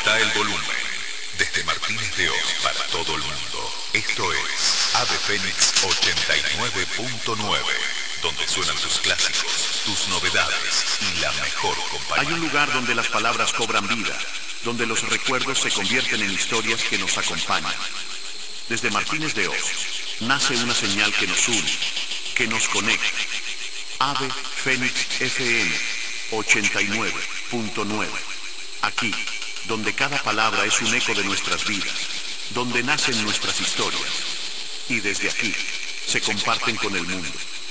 está el volumen. Desde Martínez de Oz para todo el mundo. Esto es Ave Fénix 89.9, donde suenan tus clásicos, tus novedades y la mejor compañía. Hay un lugar donde las palabras cobran vida, donde los recuerdos se convierten en historias que nos acompañan. Desde Martínez de Oz nace una señal que nos une, que nos conecta. Ave Fénix FM 89.9. Aquí, donde cada palabra es un eco de nuestras vidas, donde nacen nuestras historias, y desde aquí se comparten con el mundo.